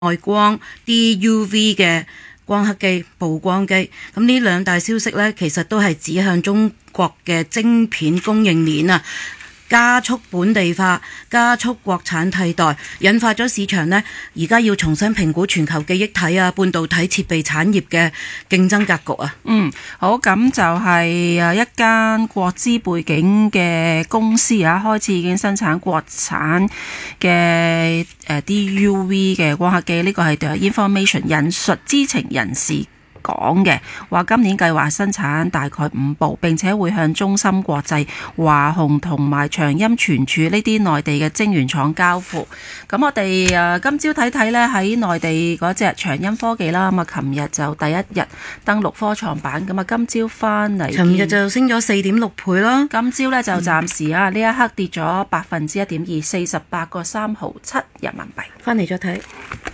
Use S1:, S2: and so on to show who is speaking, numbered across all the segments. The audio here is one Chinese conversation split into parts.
S1: 外光 DUV 嘅光刻機、曝光機。咁呢兩大消息呢，其實都係指向中國嘅晶片供應鏈啊，加速本地化，加速國產替代，引發咗市場呢，而家要重新評估全球記憶體啊、半導體設備產業嘅競爭格局啊。
S2: 好，咁就係一間國資背景嘅公司啊，開始已經生產國產嘅DUV 嘅光刻機。呢個係 The Information 引述知情人士講嘅，話今年計劃生產大概5部，並且會向中芯國際、華虹同埋長鑫存儲呢啲內地嘅晶圓廠交付。咁我哋今朝睇睇呢，喺內地嗰隻長鑫科技啦，咁啊琴日就第一日登陸科創板，咁啊今朝翻嚟，
S1: 琴日就升咗4.6倍啦。
S2: 今朝呢就暫時呢一刻跌咗1.2%， 48個3毫7人民幣。
S1: 翻嚟再睇。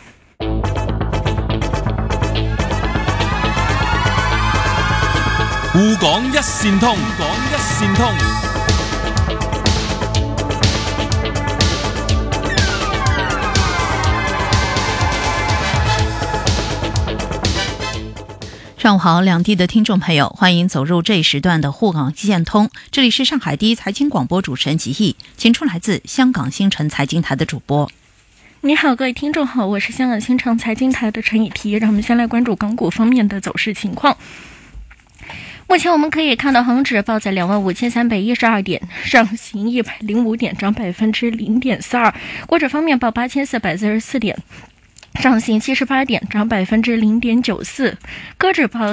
S3: 滬港一線通，
S4: 上午好，两地的听众朋友，欢迎走入这一时段的沪港一线通。这里是上海第一财经广播主持人吉毅，请出来自香港星辰财经台的主播。
S5: 你好，各位听众好，我是香港星辰财经台的陈以缇。让我们先来关注港股方面的走势情况。目前我们可以看到恒指报在25,312点，上行105点，涨0.42%。国指方面报8,444点，上行78点，涨0.94%。科指报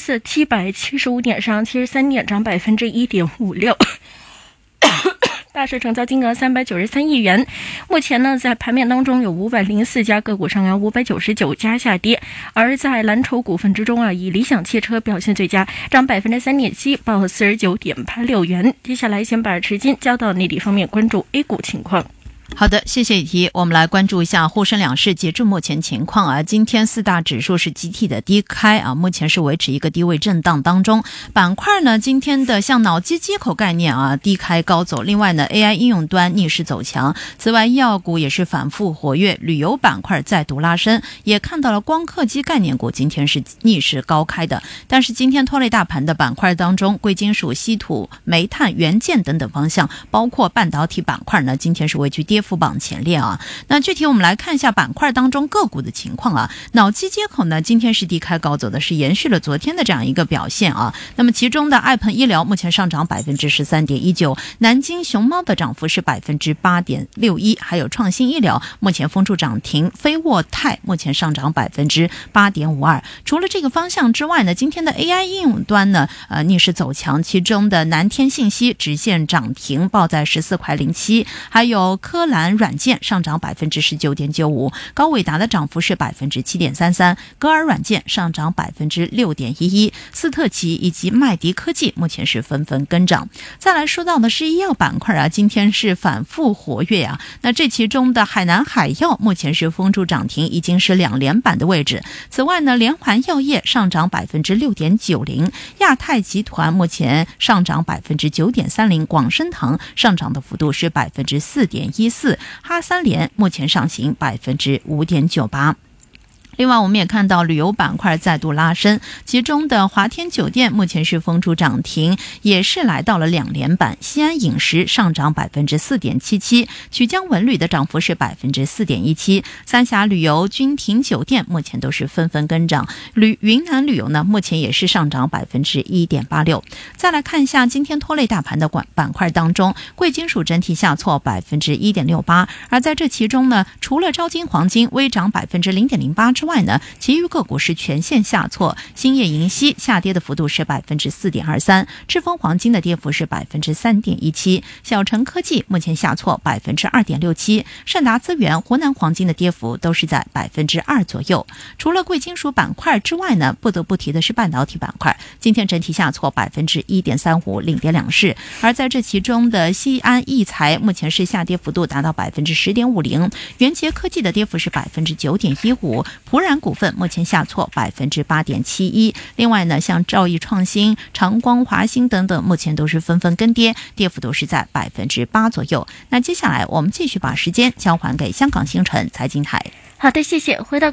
S5: 4,775点，上73点，涨1.56%。大市成交金额393亿元。目前呢，在盘面当中有504家个股上扬，599家下跌。而在蓝筹股份之中啊，以理想汽车表现最佳，涨3.7%，报49.86元。接下来先把时间交到内地方面，关注 A 股情况。
S4: 好的，谢谢以缇。我们来关注一下沪深两市截至目前情况啊。今天四大指数是集体的低开啊，目前是维持一个低位震荡当中。板块呢，今天的像脑机接口概念啊，低开高走。另外呢 ，AI 应用端逆势走强。此外，医药股也是反复活跃，旅游板块再度拉升，也看到了光刻机概念股今天是逆势高开的。但是今天拖累大盘的板块当中，贵金属、稀土、煤炭、元件等等方向，包括半导体板块呢，今天是位居跌幅榜前列啊。那具体我们来看一下板块当中个股的情况啊。脑机接口呢，今天是低开高走的，是延续了昨天的这样一个表现啊。那么其中的爱朋医疗目前上涨13.19%，南京熊猫的涨幅是8.61%，还有创新医疗目前封住涨停，飞沃泰目前上涨8.52%。除了这个方向之外呢，今天的 AI 应用端呢，逆势走强，其中的南天信息直线涨停，报在14.07，还有科蓝软件上涨19.95%，高伟达的涨幅是7.33%，格尔软件上涨6.11%，斯特奇以及麦迪科技目前是纷纷跟涨。再来说到的是医药板块啊，今天是反复活跃啊。那这其中的海南海药目前是封住涨停，已经是2连板的位置。此外呢，联环药业上涨6.90%，亚太集团目前上涨9.30%，广生堂上涨的幅度是4.14%，哈三联目前上行5.98%。另外我们也看到旅游板块再度拉升，其中的华天酒店目前是封住涨停，也是来到了2连板。西安饮食上涨4.77%，曲江文旅的涨幅是4.17%，三峡旅游、君庭酒店目前都是纷纷跟涨。云南旅游呢，目前也是上涨1.86%。再来看一下今天拖累大盘的板块当中，贵金属整体下挫1.68%，而在这其中呢，除了招金黄金微涨0.08%之外呢，其余个股是全线下挫。兴业银锡下跌的幅度是4.23%，赤峰黄金的跌幅是3.17%，小城科技目前下挫2.67%，盛达资源、湖南黄金的跌幅都是在2%左右。除了贵金属板块之外呢，不得不提的是半导体板块，今天整体下挫1.35%， 0.24%。而在这其中的西安易材目前是下跌幅度达到10.50%，元捷科技的跌幅是9.15%，普冉股份目前下挫8.71%。另外呢，像兆易创新、长光、华兴等等，目前都是纷纷跟跌，跌幅都是在8%左右。那接下来我们继续把时间交还给香港星辰财经台。
S5: 好的，谢谢。回到